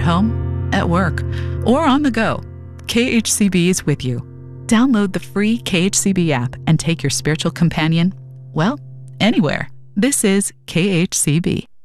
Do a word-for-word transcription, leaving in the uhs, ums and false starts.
home, at work, or on the go, K H C B is with you. Download the free K H C B app and take your spiritual companion, well, anywhere. This is K H C B.